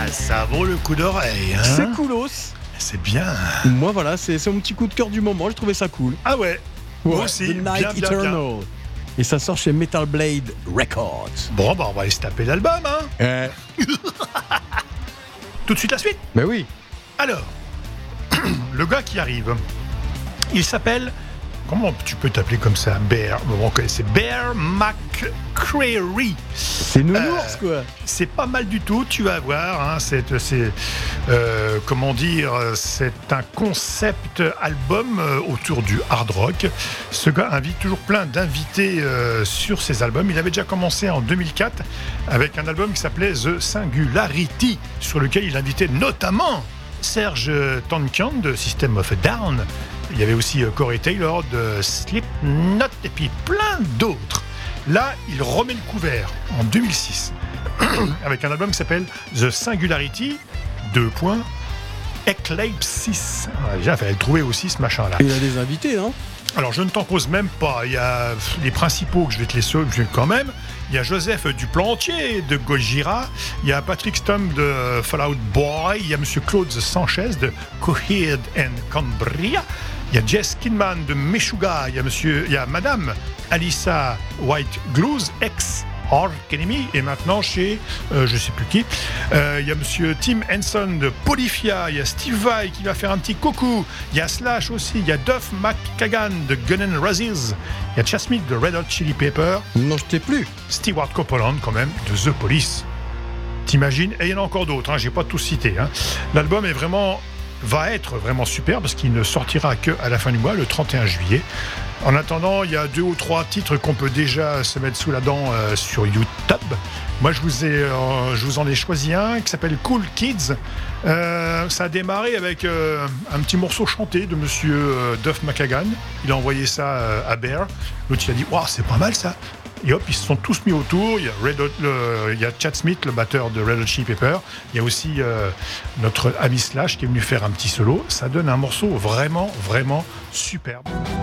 ça vaut le coup d'oreille. Hein, c'est coolos. C'est bien. Moi, voilà, c'est mon petit coup de cœur du moment. J'ai trouvé ça cool. Ah ouais. Moi aussi. The Night bien. Eternal. Et ça sort chez Metal Blade Records. Bon, bah, on va aller se taper l'album. Hein. Tout de suite la suite. Mais oui. Alors, le gars qui arrive, il s'appelle... Comment tu peux t'appeler comme ça? Bear. Bon, c'est Bear McCreary. C'est nounours, quoi. C'est pas mal du tout, tu vas voir. Hein, comment dire, c'est un concept album autour du hard rock. Ce gars invite toujours plein d'invités sur ses albums. Il avait déjà commencé en 2004 avec un album qui s'appelait The Singularity, sur lequel il invitait notamment Serge Tankian de System of a Down. Il y avait aussi Corey Taylor de Slipknot et puis plein d'autres. Là, il remet le couvert en 2006 avec un album qui s'appelle The Singularity, Eclipsis. Déjà, il fallait le trouver aussi, ce machin-là. Il a des invités, hein. Alors, je ne t'en pose même pas. Il y a les principaux que je vais te les sauver quand même. Il y a Joseph Duplantier de Gojira. Il y a Patrick Stump de Fall Out Boy. Il y a Monsieur Claude Sanchez de Coheed and Cambria. Il y a Jess Kidman de Meshuggah. Il y a Madame Alyssa White Glues, ex Arch Enemy, et maintenant chez je sais plus qui. Il y a Monsieur Tim Henson de Polyphia. Il y a Steve Vai qui va faire un petit coucou. Il y a Slash aussi. Il y a Duff McKagan de Gun N' Roses. Il y a Chad Smith de Red Hot Chili Pepper. Non, je t'ai plus. Stewart Copeland quand même de The Police. T'imagines? Et il y en a encore d'autres. J'ai pas tout cité. L'album va être vraiment super parce qu'il ne sortira qu'à la fin du mois, le 31 juillet. En attendant, il y a 2 ou 3 titres qu'on peut déjà se mettre sous la dent sur YouTube. Moi, je vous en ai choisi un qui s'appelle Cool Kids. Ça a démarré avec un petit morceau chanté de Monsieur Duff McKagan. Il a envoyé ça à Bear. L'autre, il a dit « Waouh, c'est pas mal ça !» Et hop, ils se sont tous mis autour. Il y a Chad Smith, le batteur de Red Hot Chili Pepper. Il y a aussi notre ami Slash qui est venu faire un petit solo. Ça donne un morceau vraiment, vraiment superbe.